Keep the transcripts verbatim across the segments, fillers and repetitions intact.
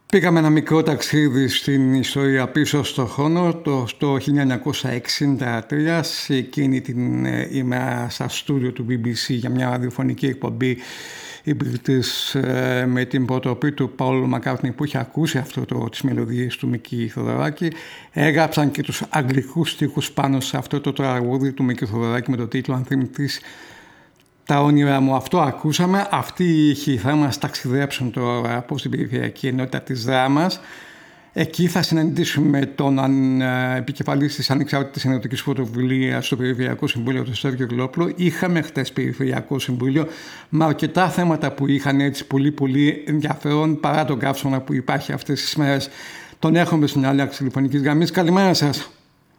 Πήγαμε ένα μικρό ταξίδι στην ιστορία πίσω στον χρόνο, το, το χίλια εννιακόσια εξήντα τρία, σε εκείνη την ημέρα στα στούντιο του μπι μπι σι για μια ραδιοφωνική εκπομπή υπηρετής ε, με την προτροπή του Paul McCartney, που είχε ακούσει αυτό το, τις μελωδίες του Μίκη Θοδωράκη. Έγραψαν και τους αγγλικούς στίχους πάνω σε αυτό το τραγούδι του Μίκη Θοδωράκη με το τίτλο «Αν θυμηθείς τα όνειρά μου». Αυτό ακούσαμε. Αυτοί οι ήχοι θα μας ταξιδέψουν τώρα από την περιφερειακή ενότητα της Δράμας. Εκεί θα συναντήσουμε τον επικεφαλής της Ανεξάρτητης Ενωτικής Πρωτοβουλίας στο Περιφερειακό Συμβούλιο, τον Σέργιο Γλόπουλο. Είχαμε χτες Περιφερειακό Συμβούλιο με αρκετά θέματα που είχαν έτσι πολύ πολύ ενδιαφέρον, παρά τον καύσωνα που υπάρχει αυτές τις μέρες. Τον έχουμε στην άλλη άκρη τηλεφωνικής γραμμής. Καλημέρα σας.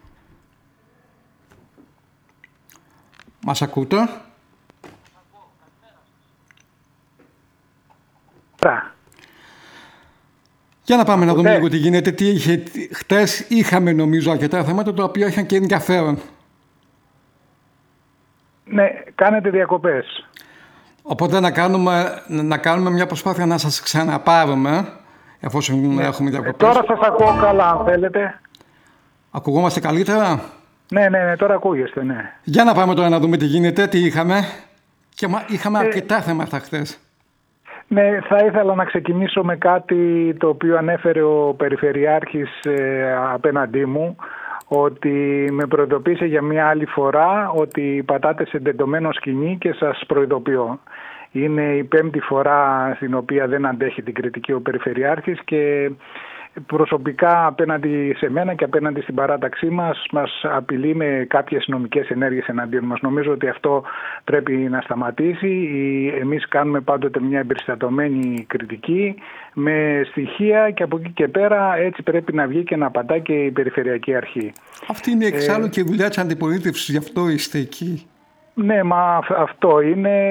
Μας ακούτε? Για να πάμε να δούμε λίγο τι γίνεται, τι είχε. Χτες είχαμε νομίζω αρκετά θέματα τα οποία είχαν και ενδιαφέρον. Ναι, κάνετε διακοπές. Οπότε να κάνουμε, να κάνουμε μια προσπάθεια να σας ξαναπάρουμε, εφόσον ναι. έχουμε διακοπές. Ε, τώρα σας ακούω καλά, αν θέλετε. Ακουγόμαστε καλύτερα? Ναι, ναι, ναι, τώρα ακούγεστε, ναι. Για να πάμε τώρα να δούμε τι γίνεται, τι είχαμε. Και είχαμε αρκετά ε... θέματα χτες. Ναι, θα ήθελα να ξεκινήσω με κάτι το οποίο ανέφερε ο Περιφερειάρχης ε, απέναντί μου, ότι με προειδοποίησε για μια άλλη φορά ότι πατάτε σε ντεντωμένο σκηνή και σας προειδοποιώ. Είναι η πέμπτη φορά στην οποία δεν αντέχει την κριτική ο Περιφερειάρχης και προσωπικά απέναντι σε μένα και απέναντι στην παράταξή μας μας απειλεί με κάποιες νομικές ενέργειες εναντίον μας. Νομίζω ότι αυτό πρέπει να σταματήσει. Εμείς κάνουμε πάντοτε μια εμπεριστατωμένη κριτική με στοιχεία και από εκεί και πέρα έτσι πρέπει να βγει και να απαντά και η Περιφερειακή Αρχή. Αυτή είναι εξάλλου ε... και η δουλειά της αντιπολίτευσης, γι' αυτό είστε εκεί. Ναι, μα αυτό είναι,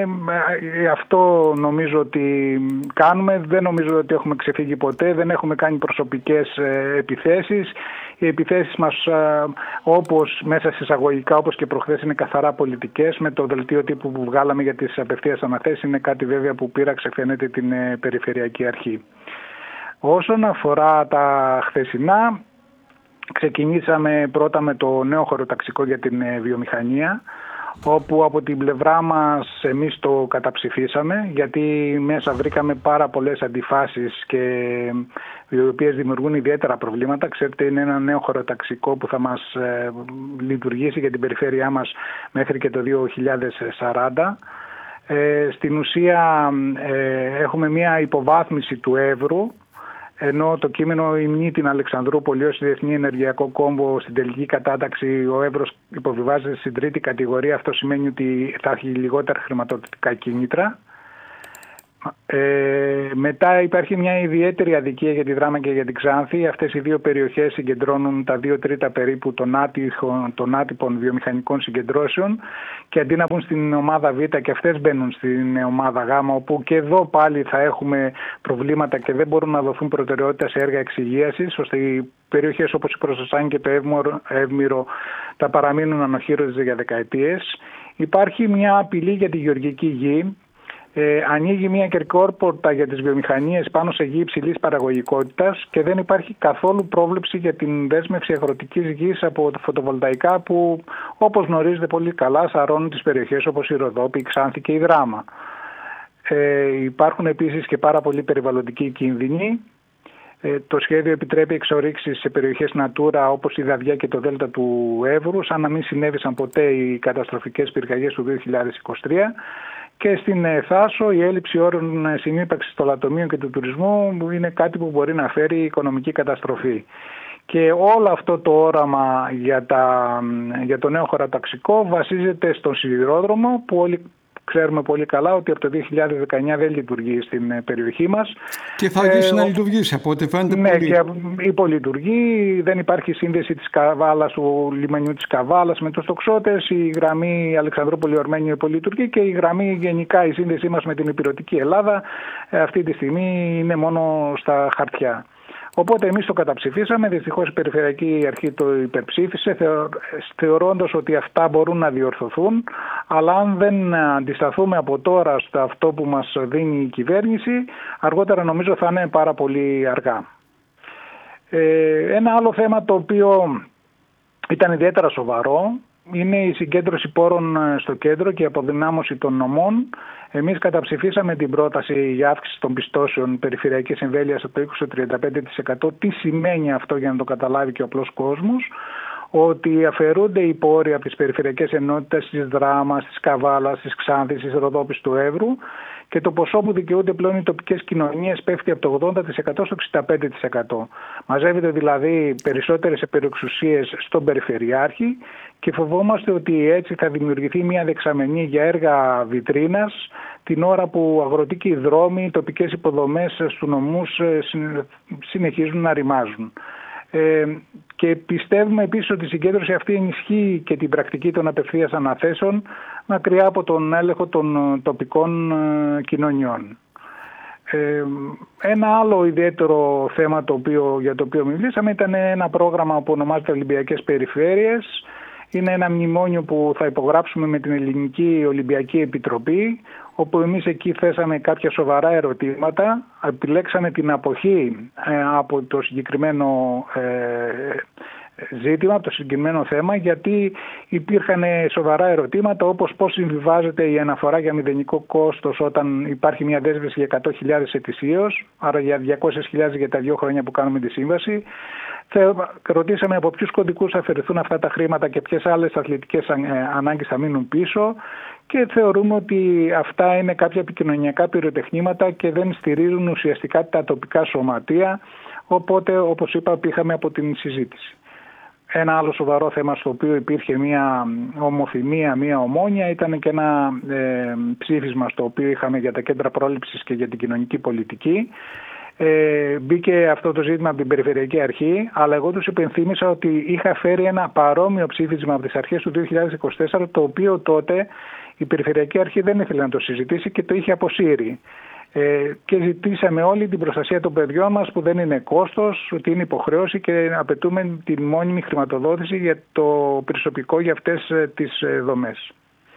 αυτό νομίζω ότι κάνουμε, δεν νομίζω ότι έχουμε ξεφύγει ποτέ, δεν έχουμε κάνει προσωπικές επιθέσεις. Οι επιθέσεις μας όπως μέσα σε εισαγωγικά όπως και προχθές είναι καθαρά πολιτικές, με το δελτίο τύπου που βγάλαμε για τις απευθείας αναθέσεις είναι κάτι βέβαια που πείραξε φαίνεται την Περιφερειακή Αρχή. Όσον αφορά τα χθεσινά, ξεκινήσαμε πρώτα με το νέο χωροταξικό για την βιομηχανία, όπου από την πλευρά μας εμείς το καταψηφίσαμε γιατί μέσα βρήκαμε πάρα πολλές αντιφάσεις και οι οποίες δημιουργούν ιδιαίτερα προβλήματα. Ξέρετε, είναι ένα νέο χωροταξικό που θα μας ε, λειτουργήσει για την περιφέρειά μας μέχρι και το δύο χιλιάδες σαράντα. Ε, στην ουσία ε, έχουμε μια υποβάθμιση του Εύρου, ενώ το κείμενο υμνεί την Αλεξανδρούπολη ως διεθνή ενεργειακό κόμβο. Στην τελική κατάταξη ο Εύρος υποβιβάζεται στην τρίτη κατηγορία. Αυτό σημαίνει ότι θα έχει λιγότερα χρηματοδοτικά κίνητρα. Ε, μετά υπάρχει μια ιδιαίτερη αδικία για τη Δράμα και για την Ξάνθη. Αυτές οι δύο περιοχές συγκεντρώνουν τα δύο τρίτα περίπου των, άτυχων, των άτυπων βιομηχανικών συγκεντρώσεων και αντί να μπουν στην ομάδα Β και αυτές μπαίνουν στην ομάδα Γ, όπου και εδώ πάλι θα έχουμε προβλήματα και δεν μπορούν να δοθούν προτεραιότητα σε έργα εξυγίασης, ώστε οι περιοχές όπως η Προσωσάνη και το Εύμυρο θα παραμείνουν ανοχήρωτες για δεκαετίες. Υπάρχει μια απειλή για τη γεωργική γη. Ε, ανοίγει μια κερκόρπορτα για τις βιομηχανίες πάνω σε γη υψηλής παραγωγικότητας και δεν υπάρχει καθόλου πρόβλεψη για την δέσμευση αγροτικής γης από τα φωτοβολταϊκά που, όπως γνωρίζετε πολύ καλά, σαρώνουν τις περιοχές όπως η Ροδόπη, η Ξάνθη και η Δράμα. Ε, υπάρχουν επίσης και πάρα πολλοί περιβαλλοντικοί κίνδυνοι. Ε, το σχέδιο επιτρέπει εξορίξεις σε περιοχές Natura όπως η Δαδιά και το Δέλτα του Εύρου, σαν να μην συνέβησαν ποτέ οι καταστροφικές πυρκαγιές του δύο χιλιάδες είκοσι τρία. Και στην Θάσο η έλλειψη όρων συνύπαρξης των λατομείων και του τουρισμού είναι κάτι που μπορεί να φέρει οικονομική καταστροφή. Και όλο αυτό το όραμα για, τα, για το νέο χωροταξικό βασίζεται στον σιδηρόδρομο που όλοι ξέρουμε πολύ καλά ότι από το δύο χιλιάδες δεκαεννιά δεν λειτουργεί στην περιοχή μας. Και θα αρχίσει ε, να λειτουργήσει από ό,τι φαίνεται ναι, πολύ. Και υπολειτουργεί, δεν υπάρχει σύνδεση της Καβάλας, του λιμανιού της Καβάλας με τους τοξότες, η γραμμή Αλεξανδρούπολη-Ορμένιο υπολειτουργεί και η γραμμή γενικά η σύνδεσή μας με την υπηρετική Ελλάδα ε, αυτή τη στιγμή είναι μόνο στα χαρτιά. Οπότε εμείς το καταψηφίσαμε, δυστυχώς η Περιφερειακή Αρχή το υπερψήφισε, θεωρώντας ότι αυτά μπορούν να διορθωθούν, αλλά αν δεν αντισταθούμε από τώρα στο αυτό που μας δίνει η κυβέρνηση, αργότερα νομίζω θα είναι πάρα πολύ αργά. Ε, ένα άλλο θέμα το οποίο ήταν ιδιαίτερα σοβαρό είναι η συγκέντρωση πόρων στο κέντρο και η αποδυνάμωση των νομών. Εμείς καταψηφίσαμε την πρόταση για αύξηση των πιστώσεων περιφερειακής εμβέλειας από το είκοσι με τριάντα πέντε τοις εκατό. Τι σημαίνει αυτό για να το καταλάβει και ο απλός κόσμος? Ότι αφαιρούνται οι πόροι από τις περιφερειακές ενότητες της Δράμας, της Καβάλας, της Ξάνθης, της Ροδόπης, του Εύρου, και το ποσό που δικαιούνται πλέον οι τοπικές κοινωνίες πέφτει από το ογδόντα τοις εκατό στο εξήντα πέντε τοις εκατό. Μαζεύεται δηλαδή περισσότερες περιεξουσίες στον Περιφερειάρχη και φοβόμαστε ότι έτσι θα δημιουργηθεί μια δεξαμενή για έργα βιτρίνας την ώρα που αγροτικοί δρόμοι, οι τοπικές υποδομές στους νομούς συνεχίζουν να ρημάζουν. Ε, και πιστεύουμε επίσης ότι η συγκέντρωση αυτή ενισχύει και την πρακτική των απευθείας αναθέσεων μακριά από τον έλεγχο των τοπικών ε, κοινωνιών. Ε, ένα άλλο ιδιαίτερο θέμα το οποίο, για το οποίο μιλήσαμε ήταν ένα πρόγραμμα που ονομάζεται Ολυμπιακές Περιφέρειες. Είναι ένα μνημόνιο που θα υπογράψουμε με την Ελληνική Ολυμπιακή Επιτροπή, όπου εμείς εκεί θέσαμε κάποια σοβαρά ερωτήματα, επιλέξαμε την αποχή ε, από το συγκεκριμένο ε, ζήτημα, από το συγκεκριμένο θέμα, γιατί υπήρχαν σοβαρά ερωτήματα όπως πώς συμβιβάζεται η αναφορά για μηδενικό κόστος όταν υπάρχει μια δέσμευση για εκατό χιλιάδες ετησίως, άρα για διακόσιες χιλιάδες για τα δύο χρόνια που κάνουμε τη σύμβαση. Ρωτήσαμε από ποιους κωδικούς θα αφαιρεθούν αυτά τα χρήματα και ποιες άλλες αθλητικές ανάγκες θα μείνουν πίσω, και θεωρούμε ότι αυτά είναι κάποια επικοινωνιακά πυροτεχνήματα και δεν στηρίζουν ουσιαστικά τα τοπικά σωματεία, οπότε όπως είπα πήγαμε από την συζήτηση. Ένα άλλο σοβαρό θέμα στο οποίο υπήρχε μια ομοθυμία, μια ομόνοια ήταν και ένα ε, ψήφισμα στο οποίο είχαμε για τα κέντρα πρόληψης και για την κοινωνική πολιτική. Ε, μπήκε αυτό το ζήτημα από την Περιφερειακή Αρχή, αλλά εγώ τους υπενθύμησα ότι είχα φέρει ένα παρόμοιο ψήφισμα από τις αρχές του δύο χιλιάδες είκοσι τέσσερα, το οποίο τότε η Περιφερειακή Αρχή δεν ήθελε να το συζητήσει και το είχε αποσύρει. Ε, και ζητήσαμε όλη την προστασία των παιδιών μας, που δεν είναι κόστος, ότι είναι υποχρέωση, και απαιτούμε την μόνιμη χρηματοδότηση για το προσωπικό για αυτές τις δομές.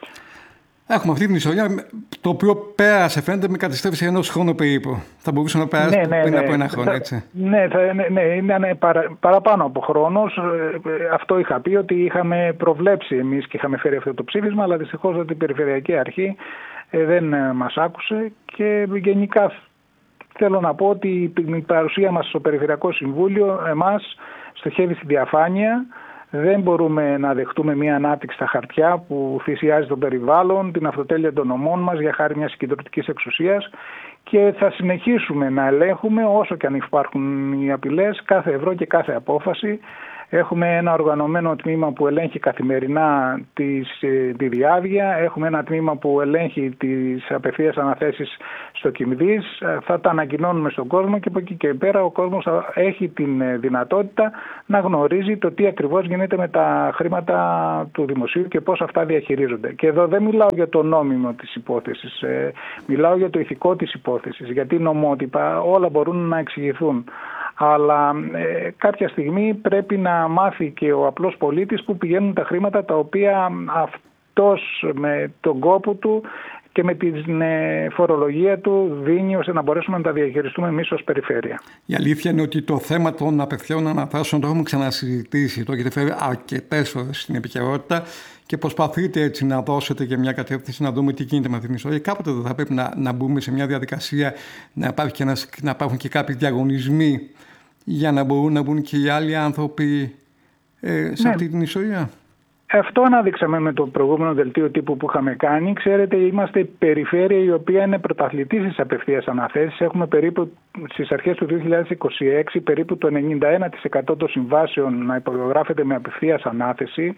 Έχουμε αυτή την ιστορία, το οποίο πέρασε, φαίνεται, με καταστρέφει ενός χρόνου περίπου. Θα μπορούσε να περάσει ναι, ναι, πριν ναι. από ένα χρόνο, έτσι. Ναι, θα, ναι, ναι είναι παρα, παραπάνω από χρόνος. Αυτό είχα πει, ότι είχαμε προβλέψει εμείς και είχαμε φέρει αυτό το ψήφισμα, αλλά δυστυχώς ότι η Περιφερειακή Αρχή ε, δεν μας άκουσε, και γενικά θέλω να πω ότι η παρουσία μας στο Περιφερειακό Συμβούλιο εμάς στοχεύει στη διαφάνεια. Δεν μπορούμε να δεχτούμε μια ανάπτυξη στα χαρτιά που θυσιάζει τον περιβάλλον, την αυτοτέλεια των νομών μας για χάρη μιας συγκεντρωτικής εξουσίας, και θα συνεχίσουμε να ελέγχουμε, όσο και αν υπάρχουν οι απειλές, κάθε ευρώ και κάθε απόφαση. Έχουμε ένα οργανωμένο τμήμα που ελέγχει καθημερινά τις, τη διάβια. Έχουμε ένα τμήμα που ελέγχει τις απευθείας αναθέσεις στο Κιμδής. Θα τα ανακοινώνουμε στον κόσμο, και από εκεί και πέρα ο κόσμος θα έχει την δυνατότητα να γνωρίζει το τι ακριβώς γίνεται με τα χρήματα του δημοσίου και πώς αυτά διαχειρίζονται. Και εδώ δεν μιλάω για το νόμιμο της υπόθεσης, μιλάω για το ηθικό της υπόθεσης, γιατί νομότυπα όλα μπορούν να εξηγηθούν. Αλλά ε, κάποια στιγμή πρέπει να μάθει και ο απλός πολίτης που πηγαίνουν τα χρήματα τα οποία αυτός με τον κόπο του και με την ε, φορολογία του δίνει, ώστε να μπορέσουμε να τα διαχειριστούμε εμείς ως περιφέρεια. Η αλήθεια είναι ότι το θέμα των απευθείων αναθέσεων το έχουμε ξανασυζητήσει. Το έχετε φέρει αρκετές φορές στην επικαιρότητα και προσπαθείτε έτσι να δώσετε και μια κατεύθυνση, να δούμε τι γίνεται με αυτή την ιστορία. Κάποτε δεν θα πρέπει να, να μπούμε σε μια διαδικασία να, υπάρχει και ένας, να υπάρχουν και κάποιοι διαγωνισμοί για να μπορούν να μπουν και οι άλλοι άνθρωποι ε, σε ναι. αυτή την ιστορία. Αυτό ανάδειξαμε με το προηγούμενο δελτίο τύπου που είχαμε κάνει. Ξέρετε, είμαστε η περιφέρεια η οποία είναι πρωταθλητή στις απευθείας αναθέσεις. Έχουμε περίπου στις αρχές του δύο χιλιάδες είκοσι έξι περίπου το ενενήντα ένα τοις εκατό των συμβάσεων να υπογράφεται με απευθείας ανάθεση.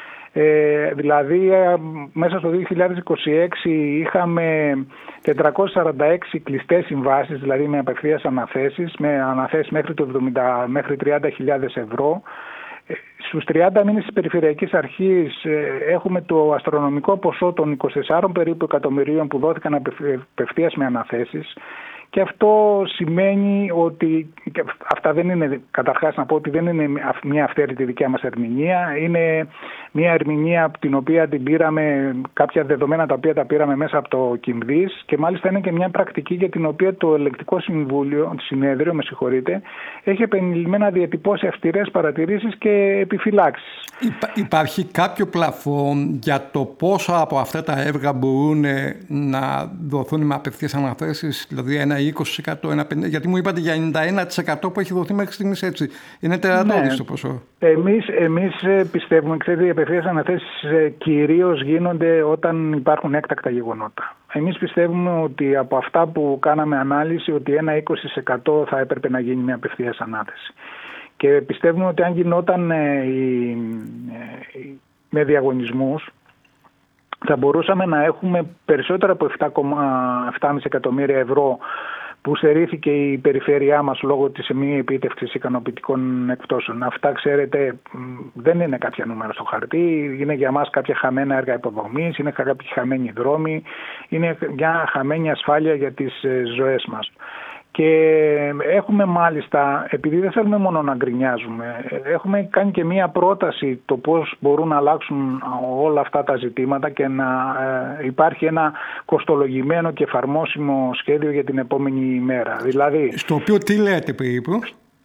Ε, δηλαδή μέσα στο δύο χιλιάδες είκοσι έξι είχαμε τετρακόσιες σαράντα έξι κλειστές συμβάσεις, δηλαδή με απευθείας αναθέσεις, με αναθέσεις μέχρι, το εβδομήντα, μέχρι τριάντα χιλιάδες ευρώ. Στους τριάντα μήνες της Περιφερειακής Αρχής έχουμε το αστρονομικό ποσό των είκοσι τεσσάρων περίπου εκατομμυρίων που δόθηκαν απευθείας με αναθέσεις, Και αυτό σημαίνει ότι, αυτά δεν είναι, καταρχάς να πω ότι δεν είναι μια αυθαίρετη δικιά μας ερμηνεία, είναι μια ερμηνεία από την οποία την πήραμε, κάποια δεδομένα τα οποία τα πήραμε μέσα από το ΚΙΜΔΙΣ, και μάλιστα είναι και μια πρακτική για την οποία το Ελεκτικό Συμβούλιο, συνέδριο, με συγχωρείτε, έχει επανειλημμένα διατυπώσει αυστηρές παρατηρήσεις και επιφυλάξεις. Υπά, υπάρχει κάποιο πλαφόν για το πόσα από αυτά τα έργα μπορούν να δοθούν με απευθείας αναθέσεις, δηλαδή ένα είκοσι τοις εκατό, ένα πενήντα τοις εκατό, γιατί μου είπατε για ενενήντα ένα τοις εκατό που έχει δοθεί μέχρι στιγμής, έτσι. Είναι τερατώδης ναι. το ποσό. Εμείς, εμείς πιστεύουμε, ξέρετε, οι απευθείας αναθέσεις κυρίως γίνονται όταν υπάρχουν έκτακτα γεγονότα. Εμείς πιστεύουμε ότι από αυτά που κάναμε ανάλυση, ότι ένα είκοσι τοις εκατό θα έπρεπε να γίνει μια απευθείας ανάθεση. Και πιστεύουμε ότι αν γινόταν ε, ε, με διαγωνισμούς, θα μπορούσαμε να έχουμε περισσότερα από επτά κόμμα επτά εκατομμύρια ευρώ που στερήθηκε η περιφέρειά μας λόγω της μη επίτευξης ικανοποιητικών εκπτώσεων. Αυτά, ξέρετε, δεν είναι κάποια νούμερα στο χαρτί, είναι για μας κάποια χαμένα έργα υποδομής, είναι κάποιοι χαμένοι δρόμοι, είναι μια χαμένη ασφάλεια για τις ζωές μας. Και έχουμε μάλιστα, επειδή δεν θέλουμε μόνο να γκρινιάζουμε, έχουμε κάνει και μία πρόταση το πώς μπορούν να αλλάξουν όλα αυτά τα ζητήματα και να ε, υπάρχει ένα κοστολογημένο και εφαρμόσιμο σχέδιο για την επόμενη ημέρα. Δηλαδή, στο οποίο τι λέτε περίπου?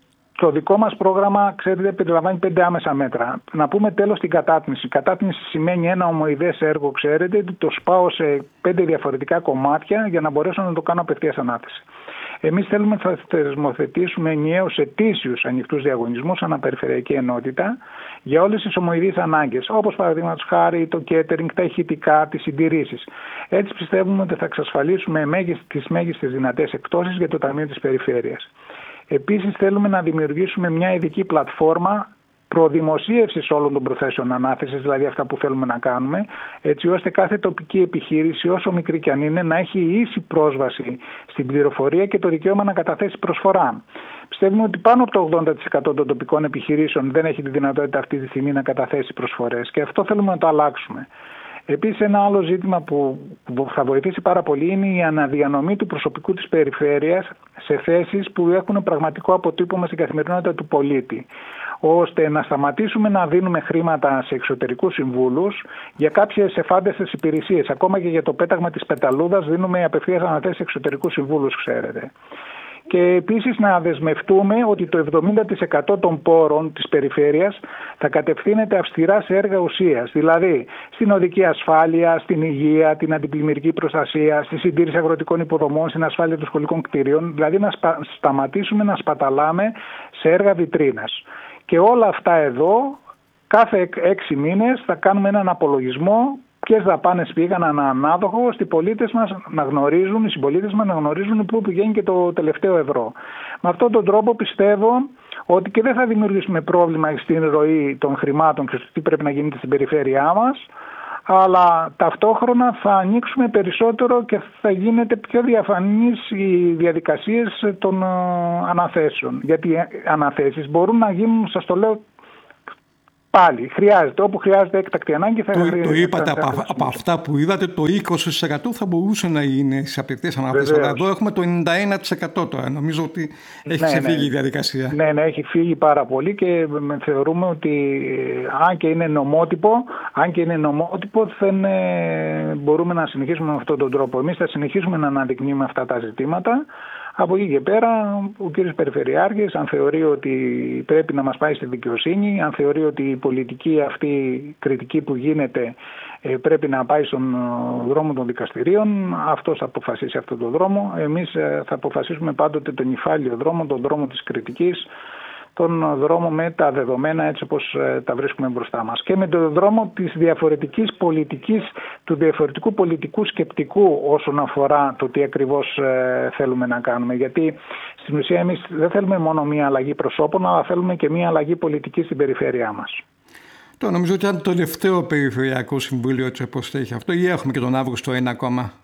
Το δικό μας πρόγραμμα, ξέρετε, περιλαμβάνει πέντε άμεσα μέτρα. Να πούμε τέλος την κατάτμιση. Κατάτμιση σημαίνει ένα ομοειδές έργο, ξέρετε, το σπάω σε πέντε διαφορετικά κομμάτια για να μπορέσω να το κάνω απευθείας ανάθεση. Εμείς θέλουμε να θεσμοθετήσουμε ενιαίους ετήσιους ανοιχτούς διαγωνισμούς αναπεριφερειακή ενότητα για όλες τις ομοειδείς ανάγκες, όπως παραδείγματος χάρη το catering, τα ηχητικά, τις συντηρήσεις. Έτσι πιστεύουμε ότι θα εξασφαλίσουμε τις μέγιστες δυνατές εκπτώσεις για το Ταμείο της Περιφέρειας. Επίσης θέλουμε να δημιουργήσουμε μια ειδική πλατφόρμα προδημοσίευσης όλων των προθέσεων ανάθεσης, δηλαδή αυτά που θέλουμε να κάνουμε, έτσι ώστε κάθε τοπική επιχείρηση, όσο μικρή κι αν είναι, να έχει ίση πρόσβαση στην πληροφορία και το δικαίωμα να καταθέσει προσφορά. Πιστεύουμε ότι πάνω από το ογδόντα τοις εκατό των τοπικών επιχειρήσεων δεν έχει τη δυνατότητα αυτή τη στιγμή να καταθέσει προσφορές και αυτό θέλουμε να το αλλάξουμε. Επίσης, ένα άλλο ζήτημα που θα βοηθήσει πάρα πολύ είναι η αναδιανομή του προσωπικού της περιφέρειας σε θέσεις που έχουν πραγματικό αποτύπωμα στην καθημερινότητα του πολίτη, ώστε να σταματήσουμε να δίνουμε χρήματα σε εξωτερικούς συμβούλους για κάποιες εφάνταστες υπηρεσίες. Ακόμα και για το πέταγμα της πεταλούδας δίνουμε απευθείας αναθέσεις σε εξωτερικούς συμβούλους, ξέρετε. Και επίσης να δεσμευτούμε ότι το εβδομήντα τοις εκατό των πόρων της περιφέρειας θα κατευθύνεται αυστηρά σε έργα ουσίας, δηλαδή στην οδική ασφάλεια, στην υγεία, την αντιπλημμυρική προστασία, στη συντήρηση αγροτικών υποδομών, στην ασφάλεια των σχολικών κτίριων, δηλαδή να σπα... σταματήσουμε να σπαταλάμε σε έργα βιτρίνας. Και όλα αυτά εδώ, κάθε έξι μήνες θα κάνουμε έναν απολογισμό ποιες δαπάνες πήγαν ανάδοχο, ώστε οι πολίτες μας να γνωρίζουν, οι συμπολίτες μας να γνωρίζουν πού πηγαίνει και το τελευταίο ευρώ. Με αυτόν τον τρόπο πιστεύω ότι και δεν θα δημιουργήσουμε πρόβλημα στην ροή των χρημάτων και στο τι πρέπει να γίνεται στην περιφέρειά μας, αλλά ταυτόχρονα θα ανοίξουμε περισσότερο και θα γίνεται πιο διαφανείς οι διαδικασίες των αναθέσεων. Γιατί οι αναθέσεις μπορούν να γίνουν, σας το λέω, πάλι χρειάζεται. Όπου χρειάζεται έκτακτη ανάγκη θα το, χρειάζεται. Το είπατε, από, από αυτά που είδατε, το είκοσι τοις εκατό θα μπορούσε να είναι σε απευθείας ανάθεση. Αλλά εδώ έχουμε το ενενήντα ένα τοις εκατό τώρα. Νομίζω ότι έχει ναι, ξεφύγει ναι. η διαδικασία. Ναι, ναι, έχει φύγει πάρα πολύ και θεωρούμε ότι αν και είναι νομότυπο, αν και είναι νομότυπο δεν ε, μπορούμε να συνεχίσουμε με αυτόν τον τρόπο. Εμείς θα συνεχίσουμε να αναδεικνύουμε αυτά τα ζητήματα. Από εκεί και πέρα, ο κύριος Περιφερειάρχης, αν θεωρεί ότι πρέπει να μας πάει στη δικαιοσύνη, αν θεωρεί ότι η πολιτική αυτή κριτική που γίνεται πρέπει να πάει στον δρόμο των δικαστηρίων, αυτός θα αποφασίσει αυτόν τον δρόμο. Εμείς θα αποφασίσουμε πάντοτε τον νυφάλιο δρόμο, τον δρόμο της κριτικής, τον δρόμο με τα δεδομένα έτσι όπως τα βρίσκουμε μπροστά μας και με τον δρόμο της διαφορετικής πολιτικής, του διαφορετικού πολιτικού σκεπτικού όσον αφορά το τι ακριβώς θέλουμε να κάνουμε. Γιατί στην ουσία εμείς δεν θέλουμε μόνο μία αλλαγή προσώπων, αλλά θέλουμε και μία αλλαγή πολιτική στην περιφέρειά μας. Το νομίζω ότι αν το τελευταίο Περιφερειακό Συμβούλιο έτσι όπως έχει αυτό, ή έχουμε και τον Αύγουστο ένα ακόμα.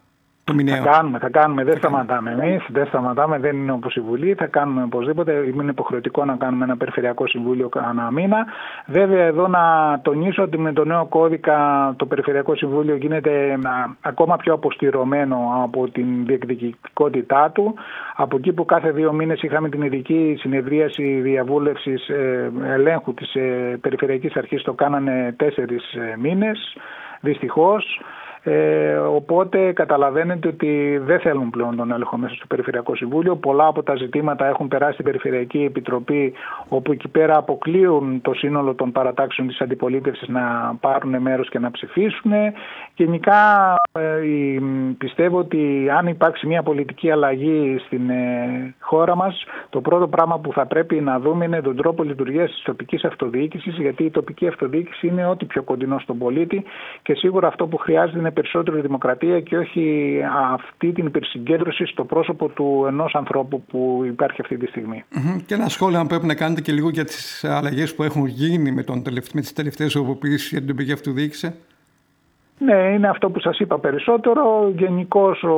το μηνιαίο. Θα κάνουμε, θα κάνουμε. Δεν σταματάμε εμείς. Δεν σταματάμε, δεν είναι όπως η Βουλή. Θα κάνουμε οπωσδήποτε. Είναι υποχρεωτικό να κάνουμε ένα Περιφερειακό Συμβούλιο ανά μήνα. Βέβαια, εδώ να τονίσω ότι με το νέο κώδικα το Περιφερειακό Συμβούλιο γίνεται ακόμα πιο αποστηρωμένο από την διεκδικητικότητά του. Από εκεί που κάθε δύο μήνες είχαμε την ειδική συνεδρίαση διαβούλευσης ελέγχου της Περιφερειακής Αρχής, το κάνανε τέσσερις μήνες. Δυστυχώς. Ε, οπότε καταλαβαίνετε ότι δεν θέλουν πλέον τον έλεγχο μέσα στο Περιφερειακό Συμβούλιο. Πολλά από τα ζητήματα έχουν περάσει στην Περιφερειακή Επιτροπή, όπου εκεί πέρα αποκλείουν το σύνολο των παρατάξεων της αντιπολίτευσης να πάρουν μέρος και να ψηφίσουν. Γενικά ε, πιστεύω ότι αν υπάρξει μια πολιτική αλλαγή στην ε, χώρα μας, το πρώτο πράγμα που θα πρέπει να δούμε είναι τον τρόπο λειτουργίας της τοπικής αυτοδιοίκησης, γιατί η τοπική αυτοδιοίκηση είναι ό,τι πιο κοντινό στον πολίτη και σίγουρα αυτό που χρειάζεται είναι περισσότερη δημοκρατία και όχι αυτή την υπερσυγκέντρωση στο πρόσωπο του ενός ανθρώπου που υπάρχει αυτή τη στιγμή. Mm-hmm. Και ένα σχόλιο αν πρέπει να κάνετε και λίγο για τις αλλαγές που έχουν γίνει με, τον, με τις τελευταίες οροποποιήσεις για την τοπική αυτοδιοίκηση. Ναι, είναι αυτό που σας είπα περισσότερο. Γενικώς ο,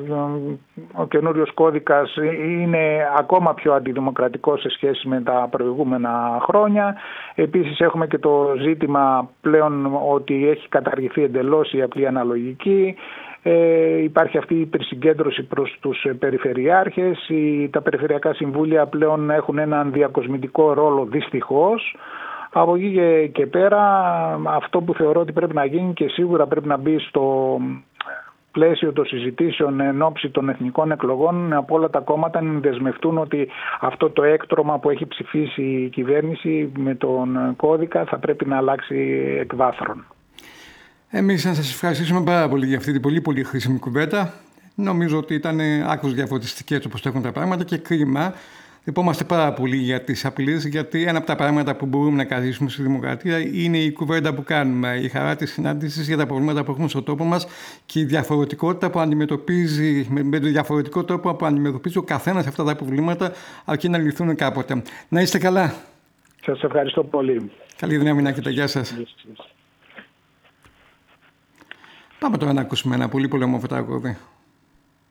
ο καινούριος κώδικας είναι ακόμα πιο αντιδημοκρατικός σε σχέση με τα προηγούμενα χρόνια. Επίσης έχουμε και το ζήτημα πλέον ότι έχει καταργηθεί εντελώς η απλή αναλογική. Ε, υπάρχει αυτή η υπερσυγκέντρωση προς τους περιφερειάρχες. Οι, τα περιφερειακά συμβούλια πλέον έχουν έναν διακοσμητικό ρόλο δυστυχώς. Από εκεί και, και πέρα αυτό που θεωρώ ότι πρέπει να γίνει και σίγουρα πρέπει να μπει στο πλαίσιο των συζητήσεων εν ώψη των εθνικών εκλογών από όλα τα κόμματα να δεσμευτούν ότι αυτό το έκτρωμα που έχει ψηφίσει η κυβέρνηση με τον κώδικα θα πρέπει να αλλάξει εκ βάθρων. Εμείς να σας ευχαριστήσουμε πάρα πολύ για αυτή την πολύ πολύ χρήσιμη κουβέντα. Νομίζω ότι ήταν άκρως διαφορετικές όπως έχουν τα πράγματα και κρίμα. Λυπόμαστε πάρα πολύ για τις απειλές, γιατί ένα από τα πράγματα που μπορούμε να κρατήσουμε στη δημοκρατία είναι η κουβέντα που κάνουμε, η χαρά της συνάντησης για τα προβλήματα που έχουμε στον τόπο μας και η διαφορετικότητα που αντιμετωπίζει, με, με τον διαφορετικό τρόπο που αντιμετωπίζει ο καθένας αυτά τα προβλήματα, αρκεί να λυθούν κάποτε. Να είστε καλά. Σας ευχαριστώ πολύ. Καλή δύναμη να έχετε. Γεια σας. Πάμε τώρα να ακούσουμε ένα πολύ πολύ όμορφο τραγούδι.